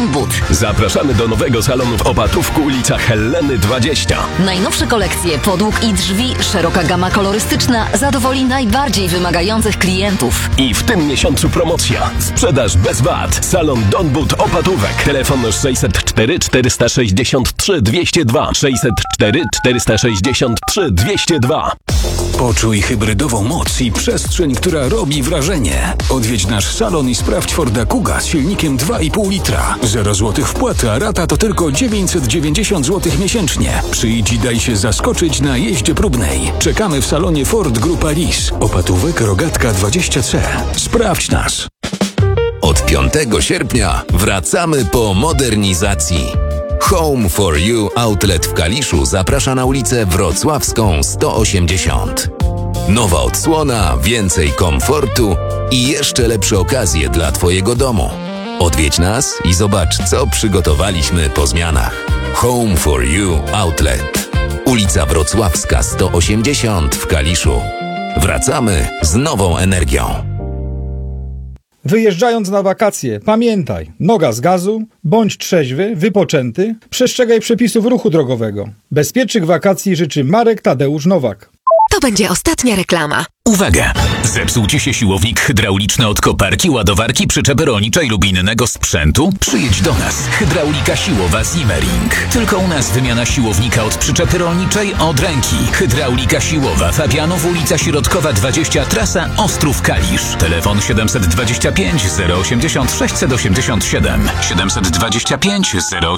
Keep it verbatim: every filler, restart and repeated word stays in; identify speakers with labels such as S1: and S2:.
S1: Don But.
S2: Zapraszamy do nowego salonu w Opatówku, ulica Helleny dwadzieścia.
S1: Najnowsze kolekcje podłóg i drzwi, szeroka gama kolorystyczna zadowoli najbardziej wymagających klientów.
S2: I w tym miesiącu promocja. Sprzedaż bez V A T. Salon Don But Opatówek. Telefon sześćset cztery czterysta sześćdziesiąt trzy dwieście dwa. sześćset cztery czterysta sześćdziesiąt trzy dwieście dwa.
S3: Poczuj hybrydową moc i przestrzeń, która robi wrażenie. Odwiedź nasz salon i sprawdź Forda Kuga z silnikiem dwa i pół litra. zero złotych wpłaty, a rata to tylko dziewięćset dziewięćdziesiąt złotych miesięcznie. Przyjdź i daj się zaskoczyć na jeździe próbnej. Czekamy w salonie Ford Grupa Lis. Opatówek Rogatka dwadzieścia C. Sprawdź nas.
S4: Od piątego sierpnia wracamy po modernizacji. Home for You Outlet w Kaliszu zaprasza na ulicę Wrocławską sto osiemdziesiąt. Nowa odsłona, więcej komfortu i jeszcze lepsze okazje dla Twojego domu. Odwiedź nas i zobacz, co przygotowaliśmy po zmianach. Home for You Outlet. Ulica Wrocławska sto osiemdziesiąt w Kaliszu. Wracamy z nową energią.
S5: Wyjeżdżając na wakacje, pamiętaj, noga z gazu, bądź trzeźwy, wypoczęty, przestrzegaj przepisów ruchu drogowego. Bezpiecznych wakacji życzy Marek Tadeusz Nowak.
S6: To będzie ostatnia reklama.
S7: Uwaga! Zepsuł Ci się siłownik hydrauliczny od koparki, ładowarki, przyczepy rolniczej lub innego sprzętu? Przyjedź do nas. Hydraulika siłowa Simmering. Tylko u nas wymiana siłownika od przyczepy rolniczej od ręki. Hydraulika siłowa. Fabianów, ulica Środkowa dwadzieścia, trasa Ostrów Kalisz. Telefon siedemset dwadzieścia pięć zero osiemdziesiąt sześćset osiemdziesiąt siedem. siedemset dwadzieścia pięć zero